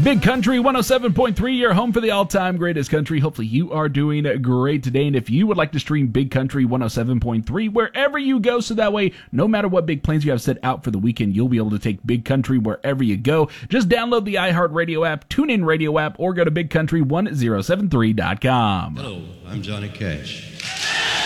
Big Country 107.3, your home for the all-time greatest country. Hopefully you are doing great today. And if you would like to stream Big Country 107.3 wherever you go, so that way, no matter what big plans you have set out for the weekend, you'll be able to take Big Country wherever you go. Just download the iHeartRadio app, TuneIn Radio app, or go to BigCountry1073.com. Hello, I'm Johnny Cash.